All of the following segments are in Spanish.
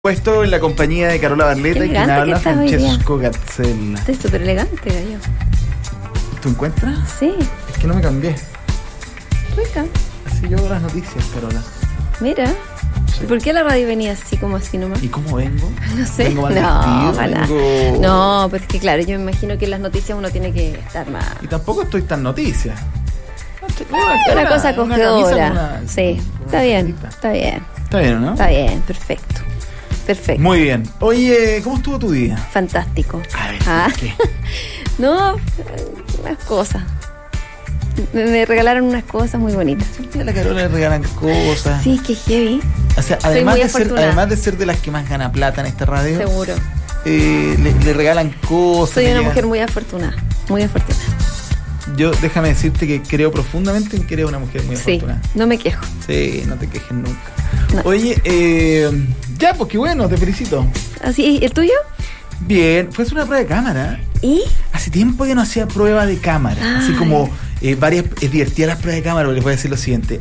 Puesto en la compañía de Carola Barleta y quien habla Francesco Gazzella. Estoy súper elegante, gallo. ¿Tú encuentras? Sí. Es que no me cambié. Rica. Así yo veo las noticias, Carola. Mira. Sí. ¿Por qué la radio venía así como así nomás? ¿Y cómo vengo? No sé. ¿Vengo mal No, vestido? ojalá. Vengo... No, pues es que claro, yo me imagino que en las noticias uno tiene que estar más... Y tampoco estoy tan noticia. Una cosa acogedora. Una... Sí, está bien, cosita. está bien. Está bien, ¿no? Está bien, perfecto. Perfecto. Muy bien. Oye, ¿cómo estuvo tu día? Fantástico. A ver, ¿qué? No, unas cosas. Me regalaron unas cosas muy bonitas. Siempre a la Carola le regalan cosas. Sí, que heavy. O sea, Soy muy afortunada. además de ser de las que más gana plata en esta radio, Seguro. le regalan cosas. Soy una mujer muy afortunada. Muy afortunada. Yo, déjame decirte que creo profundamente en que eres una mujer muy afortunada. Sí, no me quejo. Sí, no te quejes nunca. No. Oye, ya, pues qué bueno, te felicito. ¿Así? ¿El tuyo? Bien, fue una prueba de cámara. ¿Y? Hace tiempo que no hacía prueba de cámara. Ay. Así como varias, es divertida las pruebas de cámara, porque les voy a decir lo siguiente.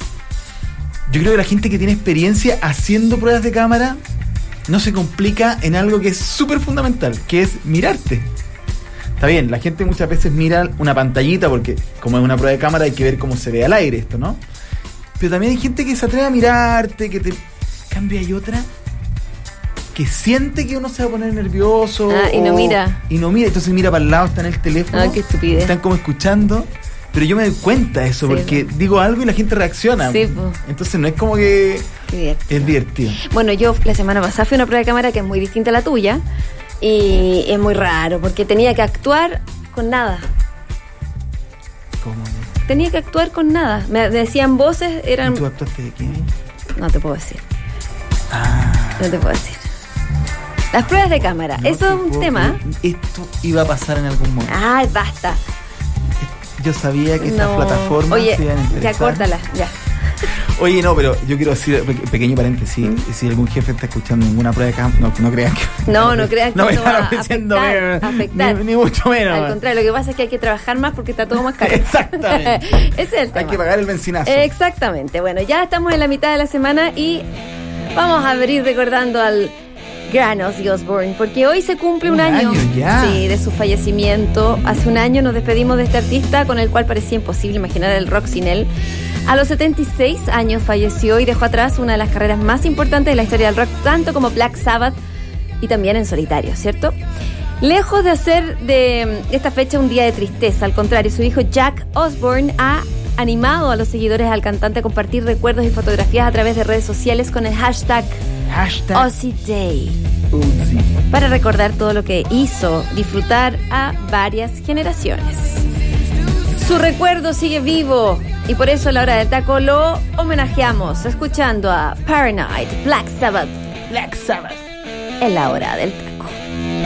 Yo creo que la gente que tiene experiencia haciendo pruebas de cámara no se complica en algo que es súper fundamental, que es mirarte. Está bien, la gente muchas veces mira una pantallita porque como es una prueba de cámara hay que ver cómo se ve al aire esto, ¿no? Pero también hay gente que se atreve a mirarte, que te... Cambia, hay otra que siente que uno se va a poner nervioso. Y no mira. Y no mira, entonces mira para el lado, está en el teléfono. Qué estupidez. Están como escuchando. Pero yo me doy cuenta de eso, Sí, porque pues. digo algo y la gente reacciona. Sí, pues. Entonces no es como que... Qué divertido. Es divertido. Bueno, yo la semana pasada fui a una prueba de cámara que es muy distinta a la tuya. Y es muy raro, porque tenía que actuar con nada. ¿Cómo? Tenía que actuar con nada. Me decían voces, eran... ¿Y tú actuaste de qué? No te puedo decir. Ah. No te puedo decir. Las pruebas de cámara, No eso te es un puedo tema. creer. Esto iba a pasar en algún momento. Ay, basta. Yo sabía que estas No. plataformas Oye, se iban a interesar. ya córtala, ya. Oye, no, pero yo quiero decir, pequeño paréntesis, si algún jefe está escuchando ninguna prueba de cámara, no crean que... No crean que no me eso va están a ofreciendo afectar. ni mucho menos. Al contrario, lo que pasa es que hay que trabajar más porque está todo más caro. Exactamente. Ese es el tema. Hay que pagar el benzinazo. Exactamente. Bueno, ya estamos en la mitad de la semana y vamos a abrir recordando al gran Ozzy Osbourne, porque hoy se cumple un año ya. Sí, de su fallecimiento. Hace un año nos despedimos de este artista con el cual parecía imposible imaginar el rock sin él. A los 76 años falleció y dejó atrás una de las carreras más importantes de la historia del rock, tanto como Black Sabbath y también en solitario, ¿cierto? Lejos de hacer de esta fecha un día de tristeza, al contrario, su hijo Jack Osbourne ha animado a los seguidores al cantante a compartir recuerdos y fotografías a través de redes sociales con el hashtag Ozzy Day, Uzi. para recordar todo lo que hizo disfrutar a varias generaciones. Su recuerdo sigue vivo y por eso a la hora del taco lo homenajeamos escuchando a Paranoid, Black Sabbath Black Sabbath. en la hora del taco.